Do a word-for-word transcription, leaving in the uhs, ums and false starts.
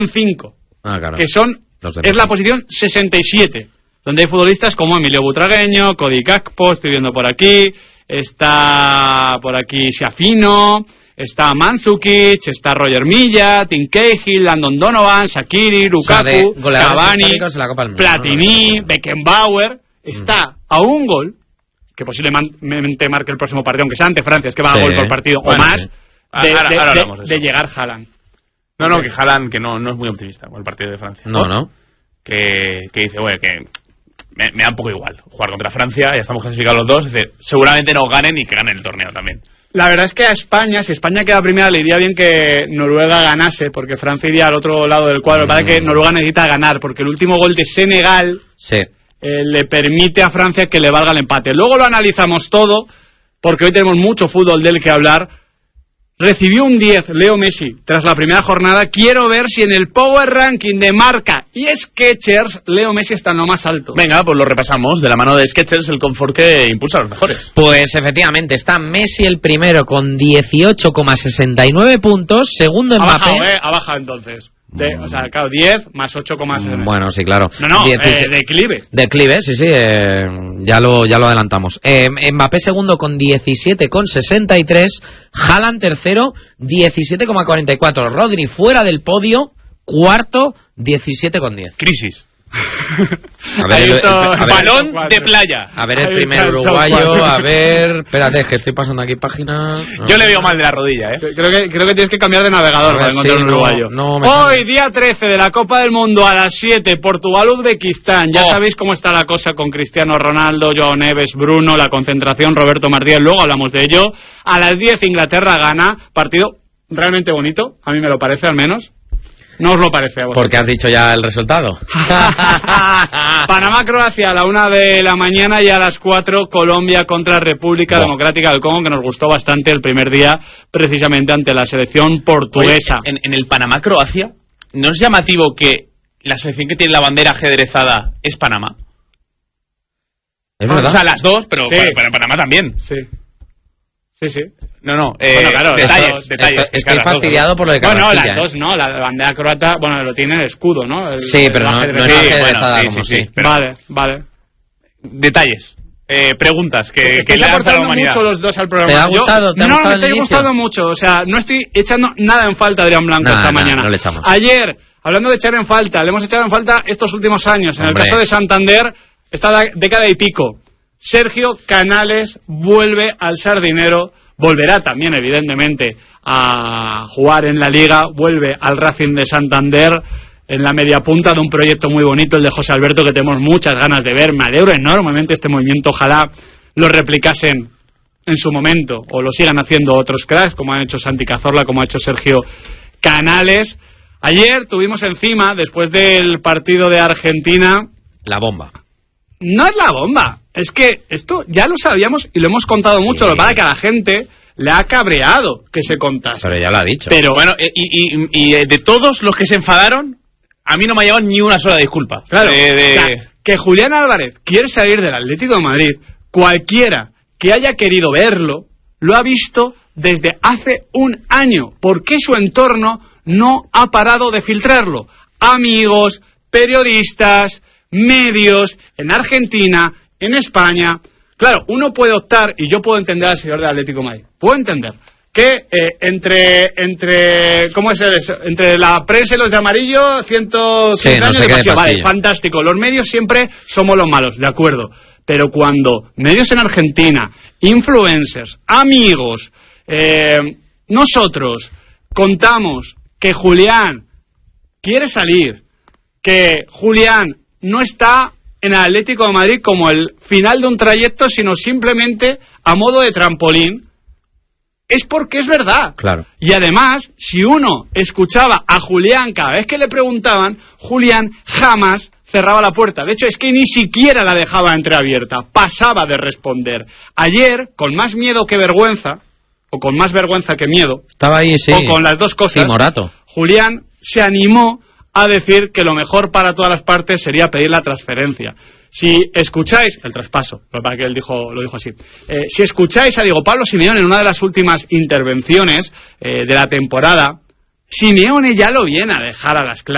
cinco, ah, claro. que son es la posición sesenta y siete, donde hay futbolistas como Emilio Butragueño, Cody Gakpo, estoy viendo por aquí, está por aquí Schiaffino, está Mandzukic, está Roger Milla, Tim Cahill, Landon Donovan, Shaqiri, Lukaku, o sea, Cavani, Platini, no, Beckenbauer. Está mm. a un gol, que posiblemente marque el próximo partido, aunque sea ante Francia, es que va a sí. gol por partido bueno, o más, sí. de, ahora, de, ahora de, de, de llegar Haaland. No, no, que Haaland que no, no es muy optimista con el partido de Francia. No, no. Que, que dice, bueno, que me, me da un poco igual jugar contra Francia, ya estamos clasificados los dos, dice, seguramente no ganen y que ganen el torneo también. La verdad es que a España, si España queda primera, le iría bien que Noruega ganase, porque Francia iría al otro lado del cuadro. Mm. Lo que pasa es que Noruega necesita ganar, porque el último gol de Senegal sí. eh, le permite a Francia que le valga el empate. Luego lo analizamos todo, porque hoy tenemos mucho fútbol del que hablar. Recibió un diez Leo Messi tras la primera jornada. Quiero ver si en el Power Ranking de Marca y Skechers Leo Messi está en lo más alto. Venga, pues lo repasamos de la mano de Skechers, el confort que impulsa a los mejores. Pues efectivamente, está Messi el primero con dieciocho coma sesenta y nueve puntos, segundo Mbappé. Ha bajado, ¿eh? Ha bajado entonces. De, o sea, claro, diez más ocho coma seis. Bueno, sí, claro. No, no, diecisiete, eh, declive. Declive, sí, sí, eh, ya lo ya lo adelantamos. Eh, Mbappé segundo con diecisiete coma sesenta y tres, Haaland tercero, diecisiete coma cuarenta y cuatro, Rodri fuera del podio, cuarto, diecisiete coma diez. Crisis. A ver, el, el, a ver, balón de playa. A ver el primer uruguayo, a ver... Espérate, que estoy pasando aquí páginas... No. Yo le veo mal de la rodilla, ¿eh? Creo que, creo que tienes que cambiar de navegador para encontrar sí, un uruguayo. No, no Hoy, sale. Día trece de la Copa del Mundo, a las siete, Portugal-Uzbekistán. Ya oh. sabéis cómo está la cosa con Cristiano Ronaldo, Joao Neves, Bruno, la concentración, Roberto Martínez. Luego hablamos de ello. A las diez, Inglaterra-Ghana. Partido realmente bonito, a mí me lo parece al menos. ¿No os lo parece a vosotros? Porque has dicho ya el resultado. Panamá-Croacia a la una de la mañana y a las cuatro Colombia contra República oh. Democrática del Congo, que nos gustó bastante el primer día, precisamente ante la selección portuguesa. Oye, en, en el Panamá-Croacia, ¿no es llamativo que la selección que tiene la bandera ajedrezada es Panamá? Es verdad. O sea, las dos, pero sí. para, para Panamá también. Sí. Sí, sí. No, no, eh, bueno, claro, detalles, dos, detalles. Esto, estoy fastidiado dos, por lo de Bueno, no, las ¿eh? dos no, la bandera croata, bueno, lo tiene el escudo, ¿no? El, sí, pero no, no es sí, bueno, sí, sí, sí, sí. Vale, vale. Detalles. Eh, preguntas que, que le han dado mucho los dos al programa. ¿Te ha gustado? ¿Te ha no, gustado me está gustando mucho. O sea, no estoy echando nada en falta a Adrián Blanco nah, esta nah, mañana. No le echamos. Ayer, hablando de echar en falta, le hemos echado en falta estos últimos años. En Hombre. el caso de Santander, esta década y pico. Sergio Canales vuelve al Sardinero. Volverá también, evidentemente, a jugar en la Liga. Vuelve al Racing de Santander en la media punta de un proyecto muy bonito, el de José Alberto, que tenemos muchas ganas de ver. Me alegro enormemente este movimiento. Ojalá lo replicasen en su momento o lo sigan haciendo otros cracks, como han hecho Santi Cazorla, como ha hecho Sergio Canales. Ayer tuvimos encima, después del partido de Argentina... La bomba. No es la bomba. Es que esto ya lo sabíamos y lo hemos contado sí. mucho. Lo que pasa es que a la gente le ha cabreado que se contase. Pero ya lo ha dicho. Pero bueno, y, y, y de todos los que se enfadaron, a mí no me ha llevado ni una sola disculpa. Claro, de, de... O sea, que Julián Álvarez quiere salir del Atlético de Madrid, cualquiera que haya querido verlo, lo ha visto desde hace un año. Porque su entorno no ha parado de filtrarlo. Amigos, periodistas, medios, en Argentina, en España. Claro, uno puede optar, y yo puedo entender al señor del Atlético de Madrid, puedo entender que eh, entre, entre, ¿cómo es eso? Entre la prensa y los de amarillo, ciento sí, años no de pasión. Vale, fantástico. Los medios siempre somos los malos, de acuerdo. Pero cuando medios en Argentina, influencers, amigos, eh, nosotros contamos que Julián quiere salir, que Julián no está en el Atlético de Madrid como el final de un trayecto, sino simplemente a modo de trampolín, es porque es verdad. Claro. Y además, si uno escuchaba a Julián cada vez que le preguntaban, Julián jamás cerraba la puerta. De hecho, es que ni siquiera la dejaba entreabierta. Pasaba de responder. Ayer, con más miedo que vergüenza, o con más vergüenza que miedo, estaba ahí, sí. o con las dos cosas, Timorato. Julián se animó a decir que lo mejor para todas las partes sería pedir la transferencia. Si escucháis el traspaso, para que él dijo, lo dijo así, eh, si escucháis a Diego Pablo Simeone en una de las últimas intervenciones eh, de la temporada, Simeone ya lo viene a dejar a las claras.